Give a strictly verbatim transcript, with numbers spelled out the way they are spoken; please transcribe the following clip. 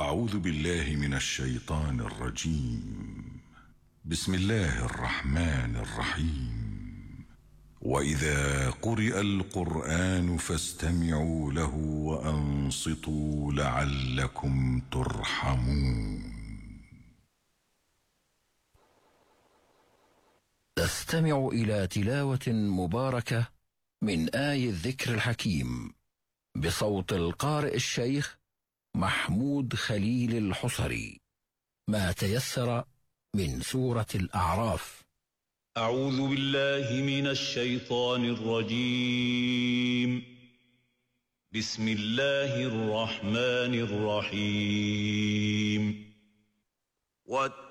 أعوذ بالله من الشيطان الرجيم. بسم الله الرحمن الرحيم. وإذا قرئ القرآن فاستمعوا له وأنصتوا لعلكم ترحمون. تستمع إلى تلاوة مباركة من آي الذكر الحكيم بصوت القارئ الشيخ محمود خليل الحصري، ما تيسر من سورة الأعراف. أعوذ بالله من الشيطان الرجيم. بسم الله الرحمن الرحيم.